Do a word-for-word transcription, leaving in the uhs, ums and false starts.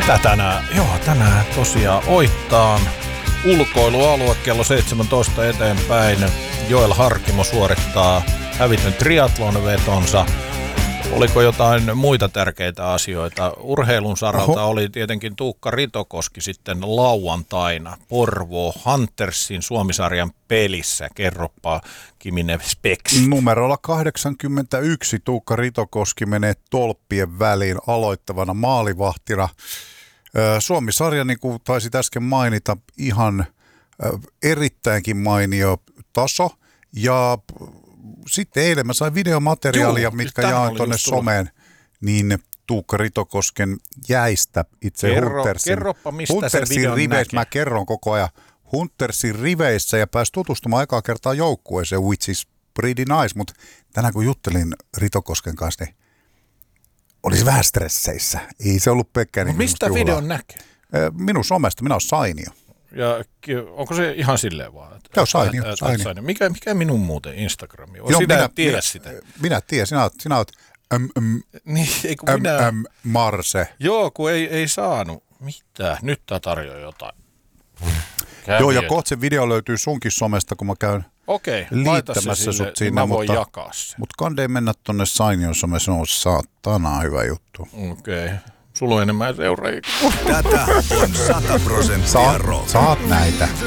Mitä tänään? Joo, tänään tosiaan Oittaan ulkoilualue kello seitsemäntoista eteenpäin. Joel Harkimo suorittaa hävityn triathlon vetonsa. Oliko jotain muita tärkeitä asioita? Urheilun saralta Oho. oli tietenkin Tuukka Ritokoski sitten lauantaina Porvoo Huntersin Suomisarjan pelissä. Kerropa Kiminen speksi. Numerolla kahdeksankymmentäyksi Tuukka Ritokoski menee tolppien väliin aloittavana maalivahtina. Suomisarja, niin kuin taisit äsken mainita, ihan erittäinkin mainio taso. Ja sitten eilen mä sain videomateriaalia, Juu, mitkä jaoin tuonne someen, niin Tuukka Ritokosken jäistä itse Kerro, Huntersin. Kerropa, mistä Huntersin se videon riveissä, näkee. mä kerron koko ajan, Huntersin riveissä ja pääsi tutustumaan ekaa kertaa joukkueeseen, which is pretty nice, mutta tänään kun juttelin Ritokosken kanssa, niin olisi vähän stresseissä. Ei se ollut Pekka. Niin mistä juhlaa. videon näkee? Minun somesta, minä olen Sainio. Ja onko se ihan silleen vaan? Että, Joo, Sainio. Että, Sainio. Sainio. Mikä, mikä minun muuten Instagrami on? Joo, Sinä minä, et tiedä minä, sitä. Minä tiedän, sinä olet, sinä olet äm, äm, niin, ei, kun äm, minä... äm, Marse. Joo, kun ei, ei saanut. Mitä? Nyt tää tarjoaa jotain. Käy Joo, ja vietä. kohta se video löytyy sunkin somesta, kun mä käyn Okei, liittämässä sille, sut sinne. niin mä voin mutta, jakaa sen. Mutta kandeen mennä tonne Sainion some, se on saatana hyvä juttu. Okei. Sulla on enemmän seuraajia. Tätä on sata prosenttia Saat, rock. saat näitä.